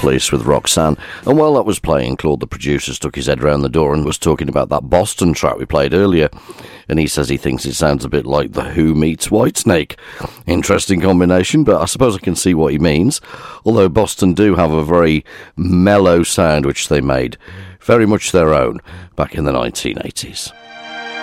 Police with Roxanne. And while that was playing, Claude, the producer, stuck his head round the door and was talking about that Boston track we played earlier. And he says he thinks it sounds a bit like The Who meets Whitesnake. Interesting combination, but I suppose I can see what he means. Although Boston do have a very mellow sound which they made very much their own back in the 1980s.